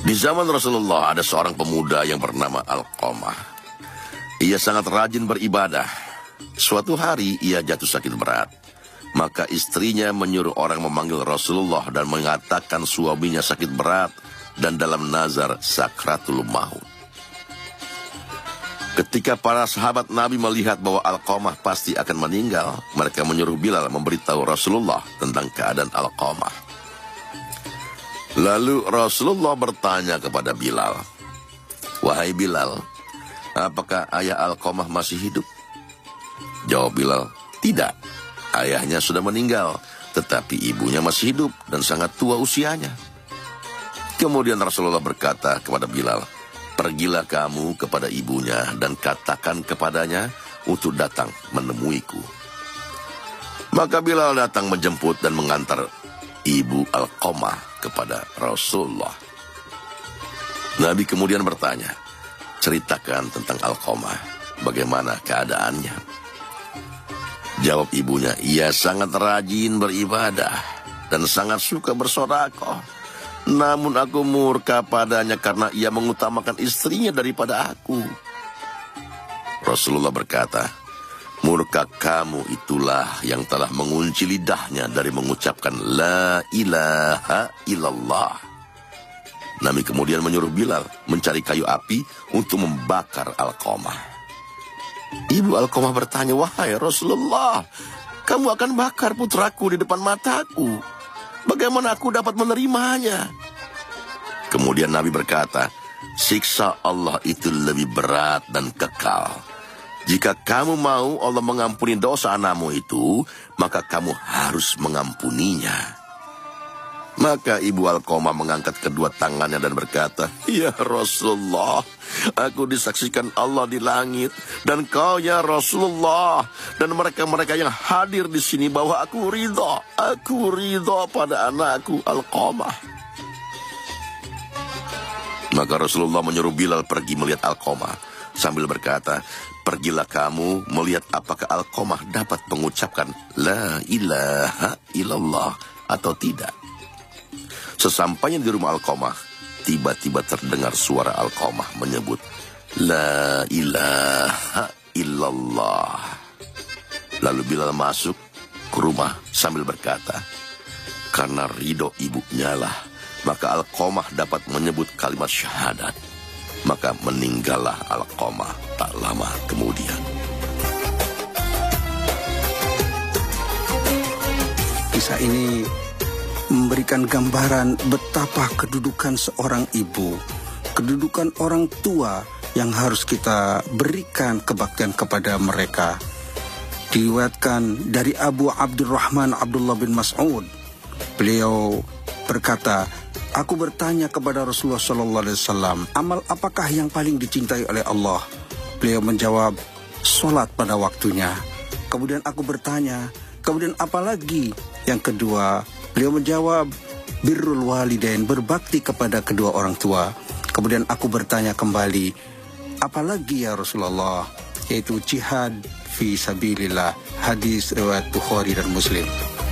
Di zaman Rasulullah ada seorang pemuda yang bernama Alqamah. Ia sangat rajin beribadah. Suatu hari ia jatuh sakit berat. Maka istrinya menyuruh orang memanggil Rasulullah dan mengatakan suaminya sakit berat dan dalam nazar sakratul maut. Ketika para sahabat Nabi melihat bahwa Alqamah pasti akan meninggal, mereka menyuruh Bilal memberitahu Rasulullah tentang keadaan Alqamah. Lalu Rasulullah bertanya kepada Bilal, "Wahai Bilal, apakah ayah Alqamah masih hidup?" Jawab Bilal, "Tidak, ayahnya sudah meninggal, tetapi ibunya masih hidup dan sangat tua usianya." Kemudian Rasulullah berkata kepada Bilal, "Pergilah kamu kepada ibunya dan katakan kepadanya untuk datang menemuiku." Maka Bilal datang menjemput dan mengantar ibu Alqamah kepada Rasulullah. Nabi kemudian bertanya, "Ceritakan tentang Alqamah, bagaimana keadaannya?" Jawab ibunya, "Ia sangat rajin beribadah dan sangat suka bersedekah. Namun aku murka padanya karena ia mengutamakan istrinya daripada aku." Rasulullah berkata, "Murka kamu itulah yang telah mengunci lidahnya dari mengucapkan La ilaha illallah." Nabi kemudian menyuruh Bilal mencari kayu api untuk membakar Alqamah. Ibu Alqamah bertanya, "Wahai Rasulullah, kamu akan bakar putraku di depan mataku. Bagaimana aku dapat menerimanya?" Kemudian Nabi berkata, "Siksa Allah itu lebih berat dan kekal. Jika kamu mau Allah mengampuni dosa anakmu itu, maka kamu harus mengampuninya." Maka ibu Alqamah mengangkat kedua tangannya dan berkata, "Ya Rasulullah, aku disaksikan Allah di langit, dan kau ya Rasulullah, dan mereka-mereka yang hadir di sini bahwa aku ridha pada anakku Alqamah." Maka Rasulullah menyuruh Bilal pergi melihat Alqamah sambil berkata, "Pergilah kamu melihat apakah Alqamah dapat mengucapkan La ilaha illallah atau tidak." Sesampainya di rumah Alqamah, tiba-tiba terdengar suara Alqamah menyebut La ilaha illallah. Lalu Bilal masuk ke rumah sambil berkata, "Karena ridho ibunya lah, maka Alqamah dapat menyebut kalimat syahadat." Maka meninggallah Alqamah tak lama kemudian. Kisah ini memberikan gambaran betapa kedudukan seorang ibu, kedudukan orang tua yang harus kita berikan kebaktian kepada mereka. Diriwayatkan dari Abu Abdurrahman Abdullah bin Mas'ud, beliau berkata, "Aku bertanya kepada Rasulullah SAW, amal apakah yang paling dicintai oleh Allah?" Beliau menjawab, "Sholat pada waktunya." Kemudian aku bertanya, "Kemudian apa lagi?" Yang kedua, beliau menjawab, "Birrul walidain," berbakti kepada kedua orang tua. Kemudian aku bertanya kembali, "Apa lagi ya Rasulullah?" Yaitu jihad fi sabilillah. Hadis riwayat Bukhari dan Muslim.